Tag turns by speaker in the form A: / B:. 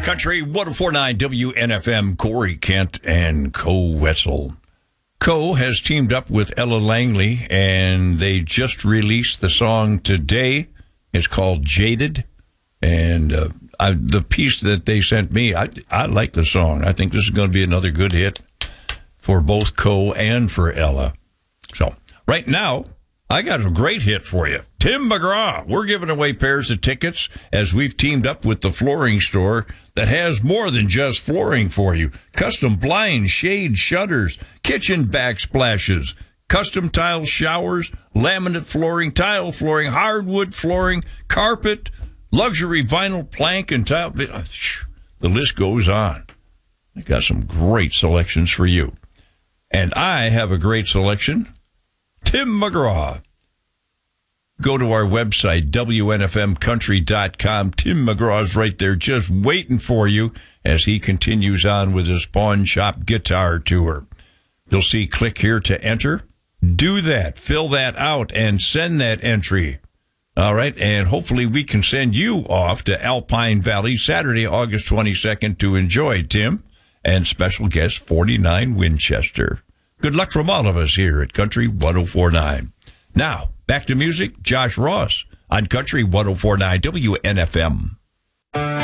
A: Country 104.9 WNFM, Corey Kent and Co Wetzel. Co has teamed up with Ella Langley, and they just released the song today. It's called Jaded, and the piece that they sent me, I like the song. I think this is going to be another good hit for both Co and for Ella. So, right now, I got a great hit for you. Tim McGraw. We're giving away pairs of tickets as we've teamed up with the flooring store that has more than just flooring for you. Custom blinds, shades, shutters, kitchen backsplashes, custom tile showers, laminate flooring, tile flooring, hardwood flooring, carpet, luxury vinyl plank, and tile. The list goes on. I got some great selections for you. And I have a great selection. Tim McGraw. Go to our website, WNFMcountry.com. Tim McGraw's right there just waiting for you as he continues on with his Pawn Shop Guitar Tour. You'll see click here to enter. Do that. Fill that out and send that entry. All right, and hopefully we can send you off to Alpine Valley Saturday, August 22nd to enjoy Tim and special guest 49 Winchester. Good luck from all of us here at Country 104.9. Now, back to music. Josh Ross on Country 104.9 WNFM.